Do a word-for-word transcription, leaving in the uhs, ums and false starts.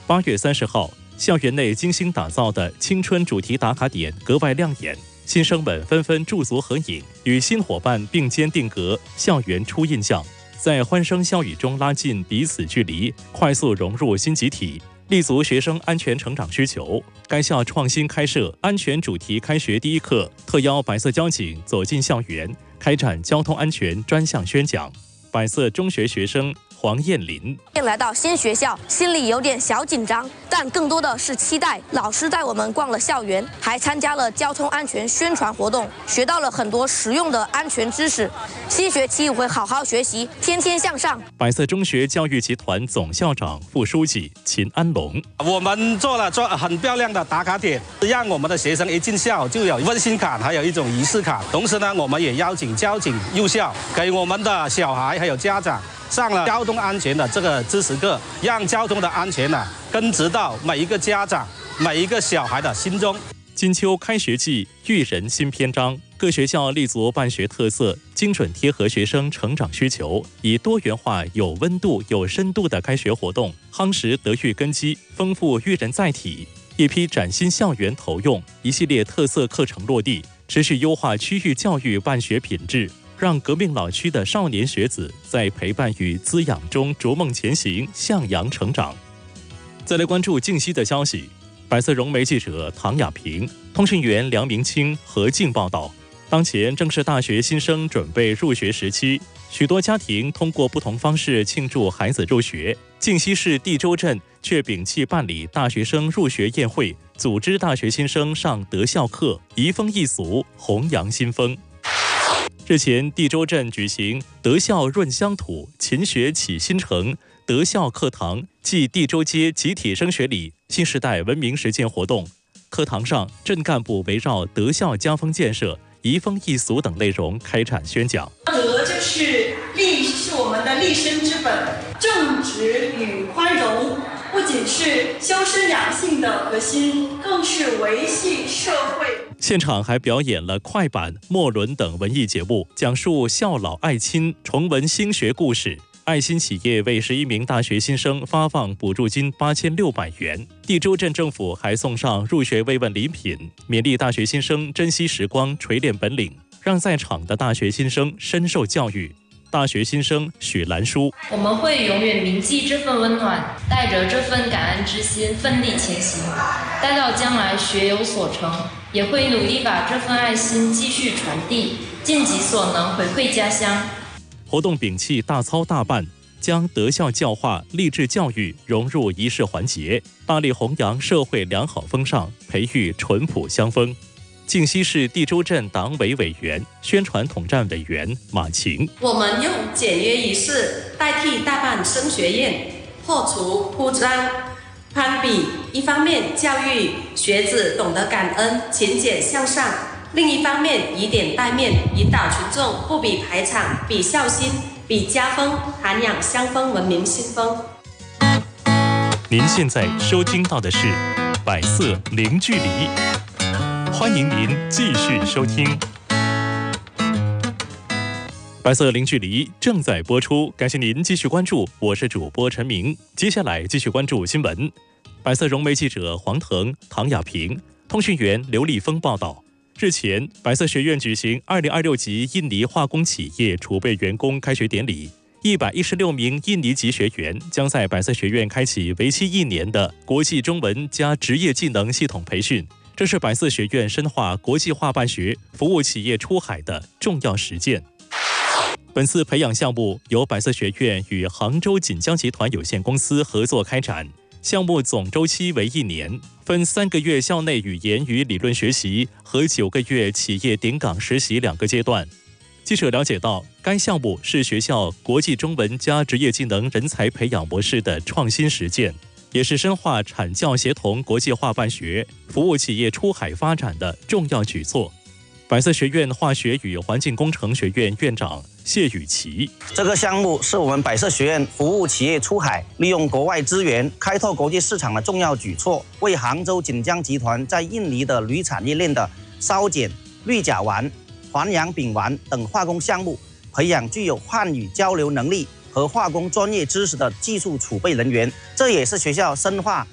八月三十号，校园内精心打造的青春主题打卡点格外亮眼，新生们纷纷驻足合影，与新伙伴并肩定格校园初印象，在欢声笑语中拉近彼此距离，快速融入新集体。立足学生安全成长需求，该校创新开设安全主题开学第一课，特邀百色交警走进校园，开展交通安全专项宣讲。百色中学学生黄燕林来到新学校，心里有点小紧张，但更多的是期待。老师带我们逛了校园，还参加了交通安全宣传活动，学到了很多实用的安全知识。新学期我会好好学习，天天向上。 百色中学教育集团总校长、副书记秦安龙， 我们做了做很漂亮的打卡点，让我们的学生一进校就有温馨感，还有一种仪式感。同时呢，我们也邀请交警入校，给我们的小孩还有家长上了交通安全的这个知识课，让交通的安全呢根植到每一个家长、每一个小孩的心中。 金秋开学季，育人新篇章。各学校立足办学特色，精准贴合学生成长需求，以多元化、有温度、有深度的开学活动，夯实德育根基，丰富育人载体。一批崭新校园投用，一系列特色课程落地，持续优化区域教育办学品质，让革命老区的少年学子在陪伴与滋养中逐梦前行，向阳成长。再来关注近期的消息，百色融媒记者唐雅萍、通讯员梁明清合镜报道。当前正是大学新生准备入学时期，许多家庭通过不同方式庆祝孩子入学。靖西市地州镇却摒弃办理大学生入学宴会，组织大学新生上德校课，移风易俗，弘扬新风。日前，地州镇举行德校润乡土，勤学启新城德校课堂暨地州街集体升学礼新时代文明实践活动。课堂上，镇干部围绕德校家风建设、移风易俗等内容开展宣讲。 德就是立，是我们的立身之本，正直与宽容不仅是修身养性的核心，更是维系社会。 现场还表演了快板、末轮等文艺节目，讲述孝老爱亲、重温兴学故事。爱心企业为十一名大学新生发放补助金八千六百元，地州镇政府还送上入学慰问礼品，勉励大学新生珍惜时光、锤炼本领，让在场的大学新生深受教育。大学新生许兰书， 我们会永远铭记这份温暖，带着这份感恩之心奋力前行，待到将来学有所成，也会努力把这份爱心继续传递，尽己所能回馈家乡。 活动摒弃大操大办，将德校教化、励志教育融入仪式环节，大力弘扬社会良好风尚，培育淳朴乡风。靖西市地州镇党委委员、宣传统战委员马晴， 我们用简约仪式代替大办升学宴，破除铺张攀比，一方面教育学子懂得感恩、勤俭向上，另一方面以点带面，引导群众不比排场、比孝心、比家风，涵养乡风、文明新风。 您现在收听到的是百色零距离，欢迎您继续收听。百色零距离正在播出，感谢您继续关注，我是主播陈明。接下来继续关注新闻。百色融媒记者黄腾、唐雅萍，通讯员刘立峰报道。日前，百色学院举行二零二六级印尼化工企业储备员工开学典礼。一百一十六名印尼籍学员将在百色学院开启为期一年的国际中文加职业技能系统培训。这是百色学院深化国际化办学、服务企业出海的重要实践。本次培养项目由百色学院与杭州锦江集团有限公司合作开展，项目总周期为一年，分三个月校内语言与理论学习和九个月企业顶岗实习两个阶段。记者了解到，该项目是学校国际中文加职业技能人才培养模式的创新实践，也是深化产教协同国际化办学、服务企业出海发展的重要举措。百色学院化学与环境工程学院院长谢雨琪， 这个项目是我们百色学院服务企业出海、利用国外资源开拓国际市场的重要举措，为杭州锦江集团在印尼的铝产业链的烧碱、氯甲烷、环氧丙烷等化工项目，培养具有汉语交流能力和化工专业知识的技术储备人员。这也是学校深化